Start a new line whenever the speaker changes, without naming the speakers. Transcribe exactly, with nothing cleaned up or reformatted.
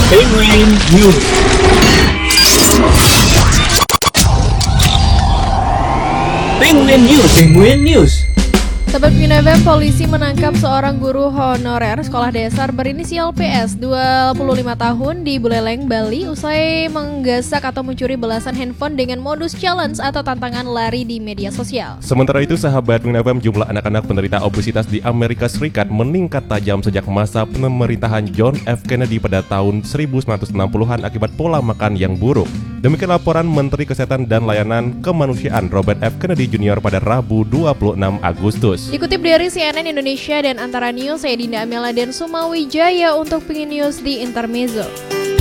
Penguin News. Penguin News. Penguin News.
Sobat Penguin F M, polisi menangkap seorang guru honorer sekolah dasar berinisial P S, dua puluh lima tahun, di Buleleng, Bali, usai menggasak atau mencuri belasan handphone dengan modus challenge atau tantangan lari di media sosial.
Sementara itu, sahabat Penguin F M, jumlah anak-anak penderita obesitas di Amerika Serikat meningkat tajam sejak masa pemerintahan John F. Kennedy pada tahun seribu sembilan ratus enam puluhan akibat pola makan yang buruk. Demikian laporan Menteri Kesehatan dan Layanan Kemanusiaan Robert F. Kennedy Junior pada Rabu dua puluh enam Agustus.
Dikutip dari C N N Indonesia dan Antara News, saya Dinda Amela dan Sumawijaya untuk Penguin News di Intermezzo.